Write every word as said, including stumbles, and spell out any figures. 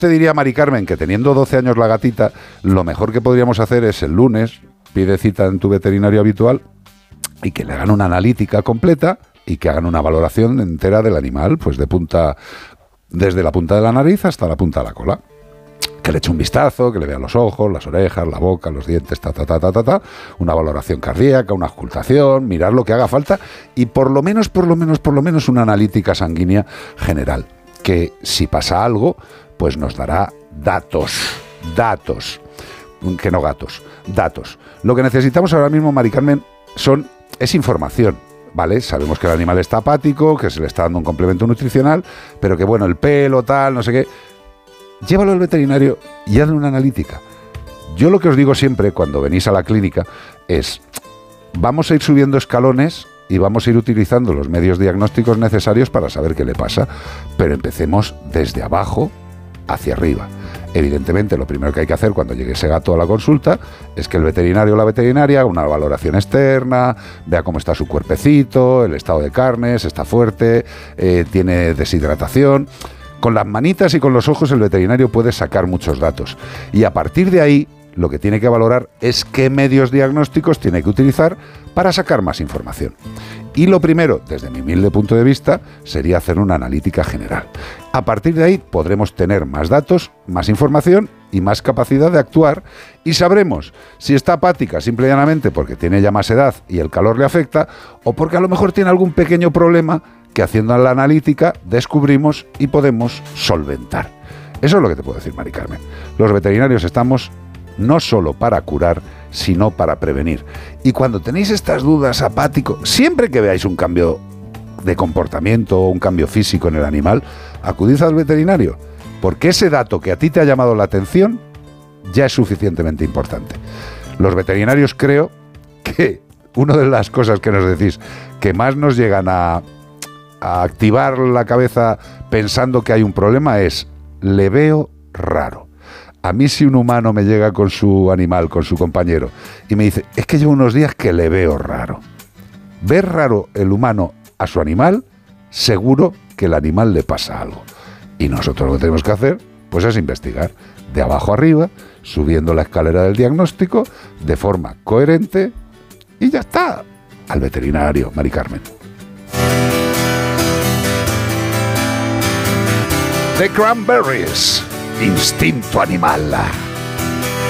te diría, Mari Carmen, que teniendo doce años la gatita, lo mejor que podríamos hacer es el lunes, pide cita en tu veterinario habitual y que le hagan una analítica completa y que hagan una valoración entera del animal, pues de punta, desde la punta de la nariz hasta la punta de la cola. Que le eche un vistazo, que le vea los ojos, las orejas, la boca, los dientes, ta, ta, ta, ta, ta, ta, una valoración cardíaca, una auscultación, mirar lo que haga falta y por lo menos, por lo menos, por lo menos una analítica sanguínea general, que si pasa algo, pues nos dará datos, datos, que no gatos, datos. Lo que necesitamos ahora mismo, Mari Carmen, son, es información. ¿Vale? Sabemos que el animal está apático, que se le está dando un complemento nutricional, pero que bueno, el pelo, tal, no sé qué. Llévalo al veterinario y hazle una analítica. Yo lo que os digo siempre cuando venís a la clínica es, vamos a ir subiendo escalones y vamos a ir utilizando los medios diagnósticos necesarios para saber qué le pasa, pero empecemos desde abajo hacia arriba. Evidentemente, lo primero que hay que hacer cuando llegue ese gato a la consulta es que el veterinario o la veterinaria haga una valoración externa, vea cómo está su cuerpecito, el estado de carnes, está fuerte, eh, tiene deshidratación. Con las manitas y con los ojos el veterinario puede sacar muchos datos. Y a partir de ahí, lo que tiene que valorar es qué medios diagnósticos tiene que utilizar para sacar más información. Y lo primero, desde mi humilde punto de vista, sería hacer una analítica general. A partir de ahí podremos tener más datos, más información y más capacidad de actuar y sabremos si está apática simple y llanamente porque tiene ya más edad y el calor le afecta o porque a lo mejor tiene algún pequeño problema que haciendo la analítica descubrimos y podemos solventar. Eso es lo que te puedo decir, Mari Carmen. Los veterinarios estamos no solo para curar, sino para prevenir. Y cuando tenéis estas dudas, apático, siempre que veáis un cambio de comportamiento o un cambio físico en el animal, acudid al veterinario, porque ese dato que a ti te ha llamado la atención ya es suficientemente importante. Los veterinarios, creo que una de las cosas que nos decís que más nos llegan a, a activar la cabeza pensando que hay un problema es, le veo raro. A mí si un humano me llega con su animal, con su compañero, y me dice, es que llevo unos días que le veo raro. Ver raro el humano a su animal, seguro que el animal le pasa algo. Y nosotros lo que tenemos que hacer, pues es investigar de abajo arriba, subiendo la escalera del diagnóstico, de forma coherente, y ya está. Al veterinario, Mari Carmen. The Cranberries. Instinto animal.